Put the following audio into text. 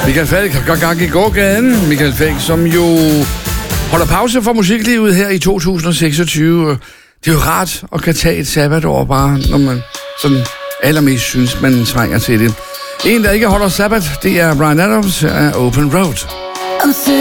Michael Falk går gang i gågaden. Michael Falk, som jo holder pause for musiklivet her i 2026. Det er jo rart at kan tage et sabbatår bare, når man sådan allermest synes, man trænger til det. En, der ikke holder sabbat, det er Bryan Adams af Open Road.